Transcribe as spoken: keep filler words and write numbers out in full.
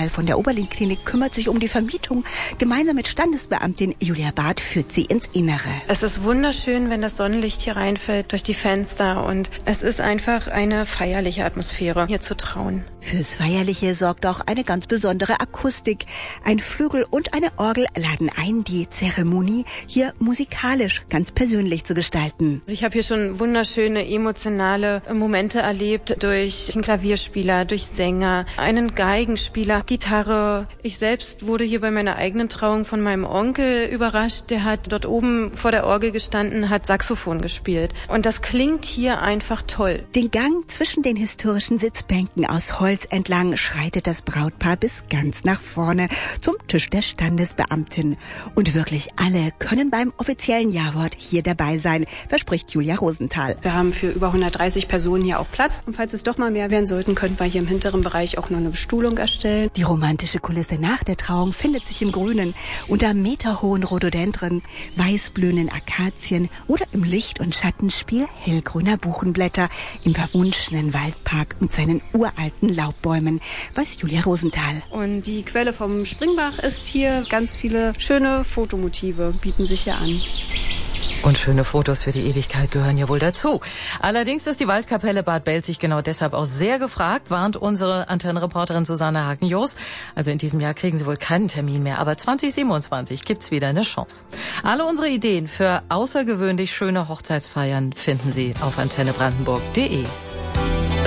Rosenthal von der Oberlin-Klinik kümmert sich um die Vermietung. Gemeinsam mit Standesbeamtin Julia Barth führt sie ins Innere. Es ist wunderschön, wenn das Sonnenlicht hier reinfällt durch die Fenster und es ist einfach eine feierliche Atmosphäre, hier zu trauen. Fürs Feierliche sorgt auch eine ganz besondere Akustik. Ein Flügel und eine Orgel laden ein, die Zeremonie hier musikalisch ganz persönlich zu gestalten. Ich habe hier schon wunderschöne emotionale Momente erlebt durch einen Klavierspieler, durch Sänger, einen Geigenspieler, Gitarre. Ich selbst wurde hier bei meiner eigenen Trauung von meinem Onkel überrascht. Der hat dort oben vor der Orgel gestanden, hat Saxophon gespielt. Und das klingt hier einfach toll. Den Gang zwischen den historischen Sitzbänken aus Holz entlang schreitet das Brautpaar bis ganz nach vorne zum Tisch der Standesbeamtin. Und wirklich alle können beim offiziellen Ja-Wort hier dabei sein, verspricht Julia Rosenthal. Wir haben für über hundertdreißig Personen hier auch Platz. Und falls es doch mal mehr werden sollten, könnten wir hier im hinteren Bereich auch noch eine Bestuhlung erstellen. Die romantische Kulisse nach der Trauung findet sich im Grünen, unter meterhohen Rhododendren, weißblühenden Akazien oder im Licht- und Schattenspiel hellgrüner Buchenblätter im verwunschenen Waldpark mit seinen uralten Laubbäumen, weiß Julia Rosenthal. Und die Quelle vom Springbach ist hier. Ganz viele schöne Fotomotive bieten sich hier an. Und schöne Fotos für die Ewigkeit gehören ja wohl dazu. Allerdings ist die Waldkapelle Bad Belzig genau deshalb auch sehr gefragt, warnt unsere Antennenreporterin Susanne Haken-Joos. Also in diesem Jahr kriegen Sie wohl keinen Termin mehr, aber zwanzig siebenundzwanzig gibt's wieder eine Chance. Alle unsere Ideen für außergewöhnlich schöne Hochzeitsfeiern finden Sie auf antenne brandenburg punkt de.